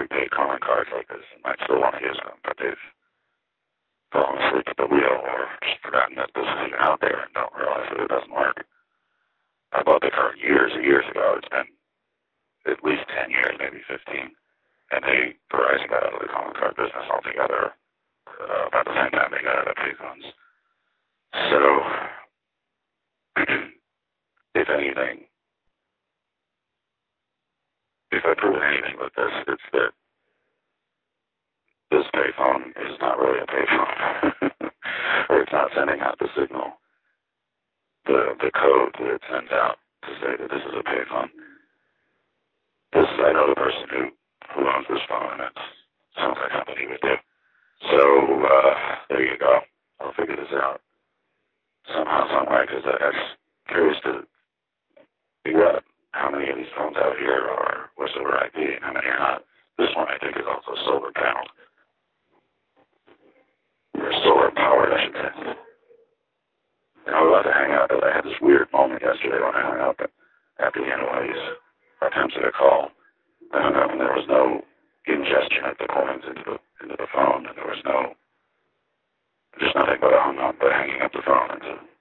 prepaid calling cards like this and might still want to use them, but they've fallen asleep at the wheel or just forgotten that this is even out there and don't realize that it doesn't work. I bought the card years and years ago. It's been at least 10 years, maybe 15. And Verizon got out of the calling card business altogether about the same time they got out of payphones. So, if anything, if I prove anything with this, it's that this payphone is not really a payphone, or it's not sending out the signal, the code that it sends out to say that this is a payphone. I know the person who owns this phone, and it sounds like something he would do. So, there you go. I'll figure this out somehow, some way, because I'm curious to figure out how many of these phones out here are with solar IP and how many are not. This one, I think, is also solar paneled. Or solar powered, I should say. And I was about to hang up, but I had this weird moment yesterday when I hung up after the end of one of these attempts at a call. I hung up and there was no ingestion of the coins into the phone, and there was just nothing but hanging up the phone into